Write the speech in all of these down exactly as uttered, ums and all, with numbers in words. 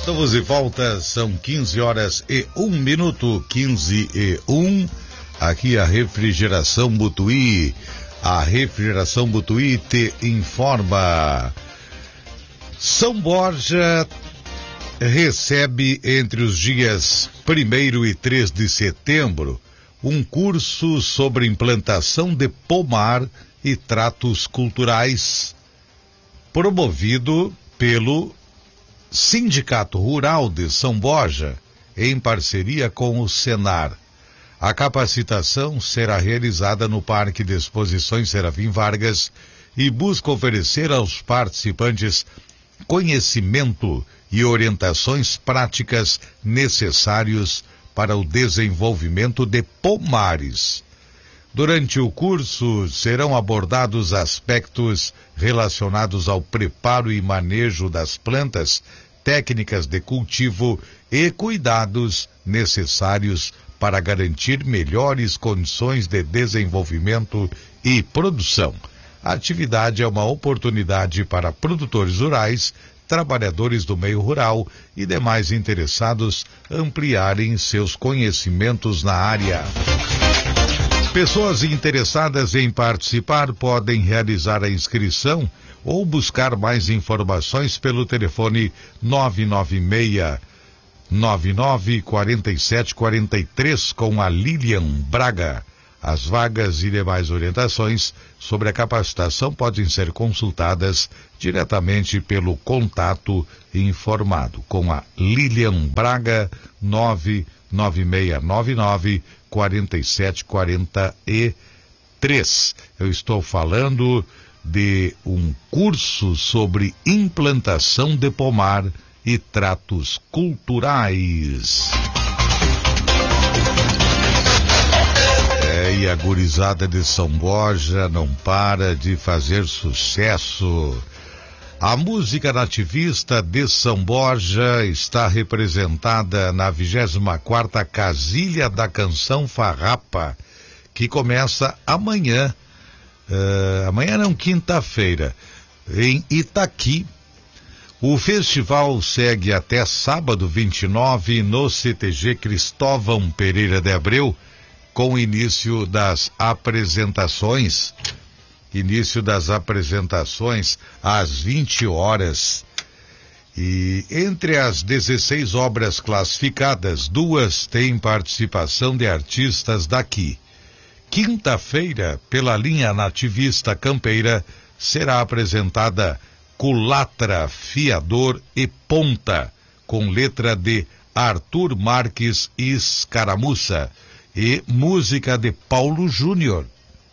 Estamos de volta, são quinze horas e um minuto, quinze e um. Aqui a Refrigeração Butuí. A Refrigeração Butuí te informa. São Borja recebe entre os dias primeiro e três de setembro um curso sobre implantação de pomar e tratos culturais, promovido pelo Sindicato Rural de São Borja, em parceria com o Senar. A capacitação será realizada no Parque de Exposições Serafim Vargas e busca oferecer aos participantes conhecimento e orientações práticas necessários para o desenvolvimento de pomares. Durante o curso serão abordados aspectos relacionados ao preparo e manejo das plantas, técnicas de cultivo e cuidados necessários para garantir melhores condições de desenvolvimento e produção. A atividade é uma oportunidade para produtores rurais, trabalhadores do meio rural e demais interessados ampliarem seus conhecimentos na área. Pessoas interessadas em participar podem realizar a inscrição ou buscar mais informações pelo telefone nove nove seis, nove nove quatro sete quatro três com a Lilian Braga. As vagas e demais orientações sobre a capacitação podem ser consultadas diretamente pelo contato informado com a Lilian Braga, nove nove seis nove nove quatro sete quatro três. Eu estou falando de um curso sobre implantação de pomar e tratos culturais. É, e a gurizada de São Borja não para de fazer sucesso. A música nativista de São Borja está representada na vigésima quarta Casilha da Canção Farrapa, que começa amanhã, uh, amanhã não, quinta-feira, em Itaqui. O festival segue até sábado vinte e nove no C T G Cristóvão Pereira de Abreu, com o início das apresentações, início das apresentações às vinte horas. E entre as dezesseis obras classificadas, duas têm participação de artistas daqui. Quinta-feira, pela linha nativista campeira, será apresentada Culatra, Fiador e Ponta, com letra de Arthur Marques Escaramuça e música de Paulo Júnior.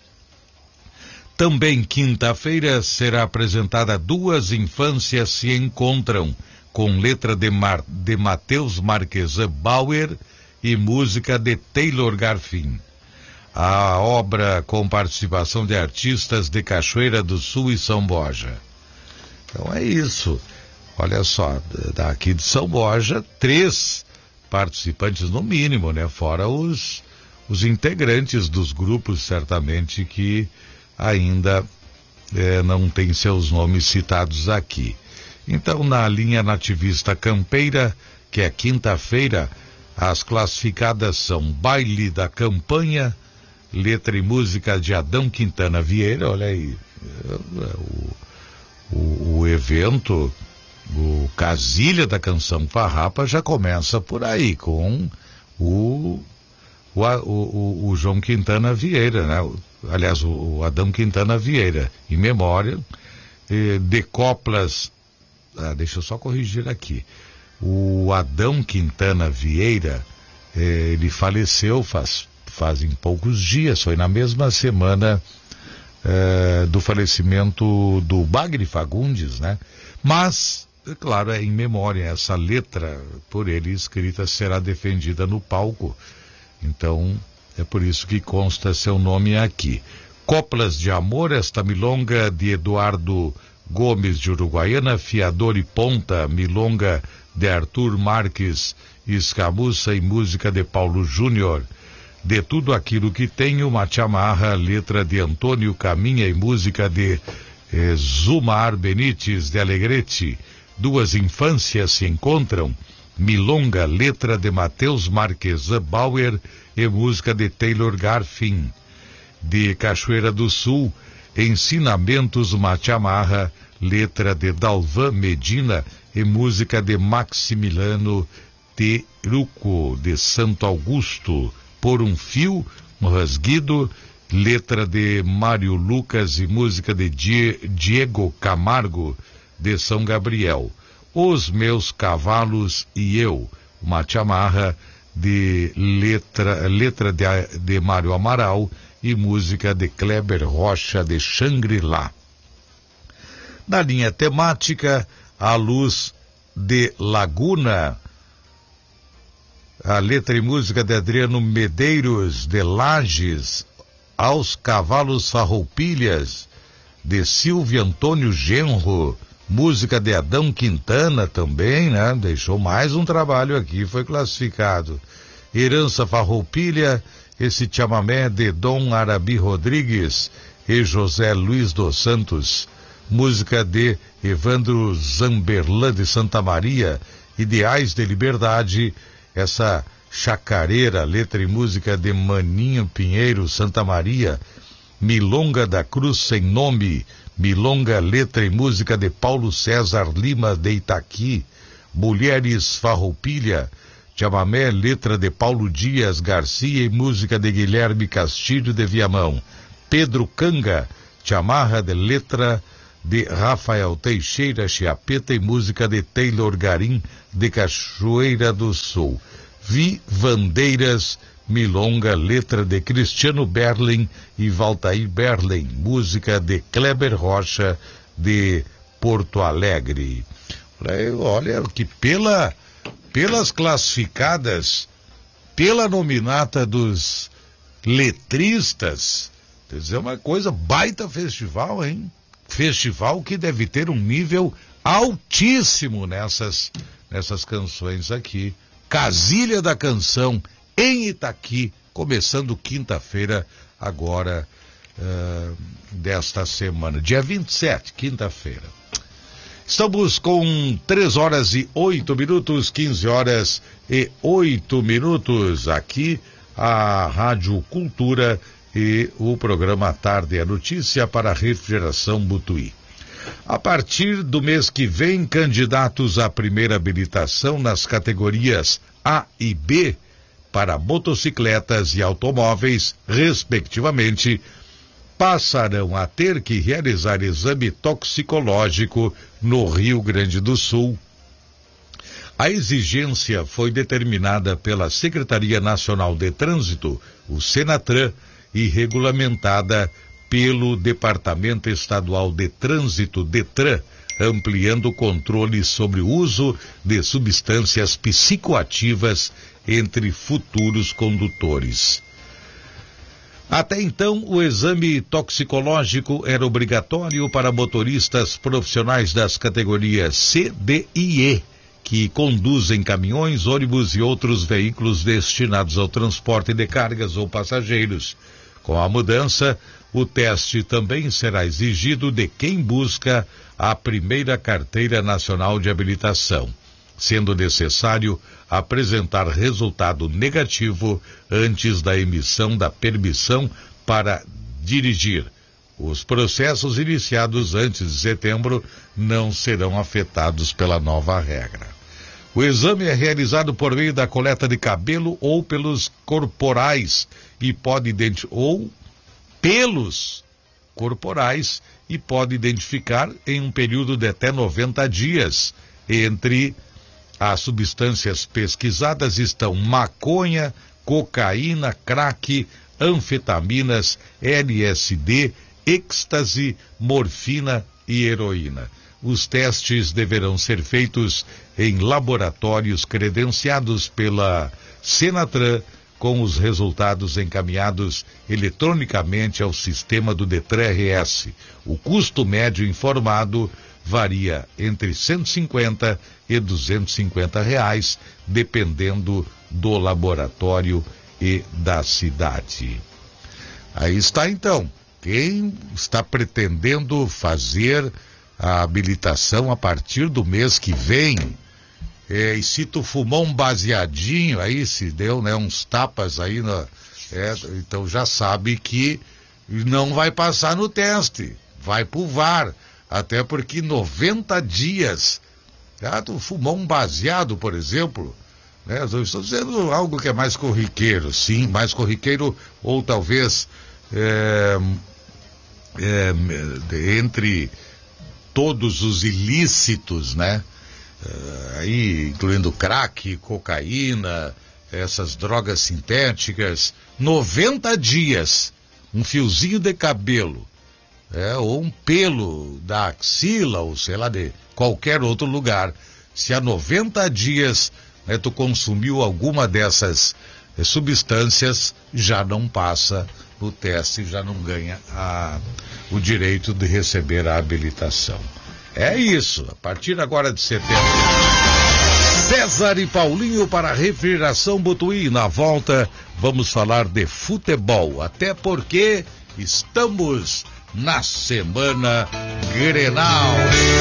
Também quinta-feira será apresentada Duas Infâncias Se Encontram, com letra de, Mar, de Matheus Marquesan Bauer e música de Taylor Garfin. A obra com participação de artistas de Cachoeira do Sul e São Borja. Então é isso. Olha só, daqui de São Borja, três participantes no mínimo, né? Fora os, os integrantes dos grupos, certamente, que ainda é, não têm seus nomes citados aqui. Então, na linha nativista campeira, que é quinta-feira, as classificadas são Baile da Campanha, letra e música de Adão Quintana Vieira. Olha aí, o, o, o evento, o Casilha da Canção Farrapa já começa por aí, com o, o, o, o João Quintana Vieira, né? Aliás, o, o Adão Quintana Vieira, em memória eh, de coplas. Ah, deixa eu só corrigir aqui. O Adão Quintana Vieira, eh, ele faleceu faz, fazem poucos dias, foi na mesma semana eh, do falecimento do Bagre Fagundes, né? Mas, é claro, é em memória, essa letra por ele escrita será defendida no palco. Então, é por isso que consta seu nome aqui. Coplas de Amor, esta milonga de Eduardo Gomes de Uruguaiana, Fiador e Ponta, milonga de Arthur Marques Escamuça e música de Paulo Júnior. De Tudo Aquilo que Tenho, Matiamarra, letra de Antônio Caminha e música de eh, Zumar Benites de Alegrete. Duas infâncias se encontram. Milonga, letra de Matheus Marquesan Bauer e música de Taylor Garfin. De Cachoeira do Sul, Ensinamentos Machamarra, letra de Dalvan Medina e música de Maximiliano Teruco, de Santo Augusto. Por um Fio, um Rasguido, letra de Mário Lucas e música de Diego Camargo, de São Gabriel. Os Meus Cavalos e Eu, uma chamarra de letra, letra de, de Mário Amaral e música de Kleber Rocha, de Xangri-Lá. Na linha temática, A Luz de Laguna, a letra e música de Adriano Medeiros, de Lages. Aos Cavalos Farroupilhas, de Silvio Antônio Genro, música de Adão Quintana também, né? Deixou mais um trabalho aqui, foi classificado. Herança Farroupilha, esse chamamé de Dom Arabi Rodrigues e José Luiz dos Santos, música de Evandro Zamberlan de Santa Maria, Ideais de Liberdade, essa Chacareira, letra e música de Maninho Pinheiro, Santa Maria. Milonga da Cruz Sem Nome, Milonga, letra e música de Paulo César Lima de Itaqui. Mulheres Farroupilha, chamamé, letra de Paulo Dias Garcia e música de Guilherme Castilho de Viamão. Pedro Canga, chamarra de letra de Rafael Teixeira Chiapeta e música de Taylor Garim de Cachoeira do Sul. Vivandeiras, milonga, letra de Cristiano Berlin e Valtair Berlin, música de Kleber Rocha de Porto Alegre. Olha que pela, pelas classificadas, pela nominata dos letristas, quer dizer, uma coisa, baita festival, hein? Festival que deve ter um nível altíssimo nessas, nessas canções aqui. Casilha da Canção, em Itaqui, começando quinta-feira, agora, uh, desta semana, dia vinte e sete, quinta-feira. Estamos com três horas e oito minutos, quinze horas e oito minutos, aqui, a Rádio Cultura e o programa Tarde é Notícia para a Refrigeração Butuí. A partir do mês que vem, candidatos à primeira habilitação nas categorias A e B para motocicletas e automóveis, respectivamente, passarão a ter que realizar exame toxicológico no Rio Grande do Sul. A exigência foi determinada pela Secretaria Nacional de Trânsito, o Senatran, e regulamentada pelo Departamento Estadual de Trânsito, DETRAN, ampliando o controle sobre o uso de substâncias psicoativas entre futuros condutores. Até então, o exame toxicológico era obrigatório para motoristas profissionais das categorias C, D e E, que conduzem caminhões, ônibus e outros veículos destinados ao transporte de cargas ou passageiros. Com a mudança, o teste também será exigido de quem busca a primeira carteira nacional de habilitação, sendo necessário apresentar resultado negativo antes da emissão da permissão para dirigir. Os processos iniciados antes de setembro não serão afetados pela nova regra. O exame é realizado por meio da coleta de cabelo ou pelos corporais e pode identificar ou pelos corporais e pode identificar em um período de até noventa dias. Entre as substâncias pesquisadas estão maconha, cocaína, crack, anfetaminas, L S D, êxtase, morfina e heroína. Os testes deverão ser feitos em laboratórios credenciados pela Senatran, com os resultados encaminhados eletronicamente ao sistema do DETRAN R S. O custo médio informado varia entre cento e cinquenta e duzentos e cinquenta reais, dependendo do laboratório e da cidade. Aí está então, quem está pretendendo fazer a habilitação a partir do mês que vem. É, e se tu fumou um baseadinho aí, se deu, né, uns tapas aí, na, é, então já sabe que não vai passar no teste, vai pro V A R, até porque noventa dias, ah, tu fumou um baseado, por exemplo, né, eu estou dizendo algo que é mais corriqueiro, sim, mais corriqueiro, ou talvez é, é, entre todos os ilícitos, né? Uh, aí, incluindo crack, cocaína, essas drogas sintéticas, noventa dias, um fiozinho de cabelo, é, ou um pelo da axila, ou sei lá, de qualquer outro lugar, se há noventa dias, né, tu consumiu alguma dessas eh, substâncias, já não passa no teste, já não ganha a, o direito de receber a habilitação. É isso, a partir agora de setembro. César e Paulinho para a Refrigeração Butuí. Na volta, vamos falar de futebol, até porque estamos na Semana Grenal.